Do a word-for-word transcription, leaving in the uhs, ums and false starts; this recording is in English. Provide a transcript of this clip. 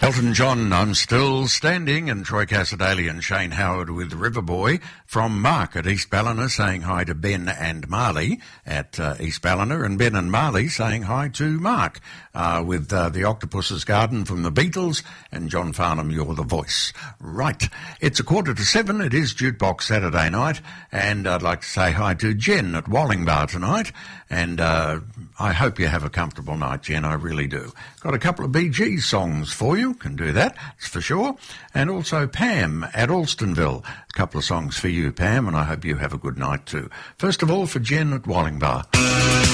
Elton John, I'm Still Standing, and Troy Casadale and Shane Howard with Riverboy. From Mark at East Ballina saying hi to Ben and Marley at uh, East Ballina, and Ben and Marley saying hi to Mark uh, with uh, the Octopus's Garden from the Beatles, and John Farnham, You're the Voice. Right, it's a quarter to seven, it is Jukebox Saturday night, and I'd like to say hi to Jen at Wallingbar tonight, and uh, I hope you have a comfortable night, Jen, I really do. Got a couple of Bee Gees songs for you, can do that, that's for sure. And also Pam at Alstonville, a couple of songs for you, Pam, and I hope you have a good night too. First of all, for Jen at Wallingbar.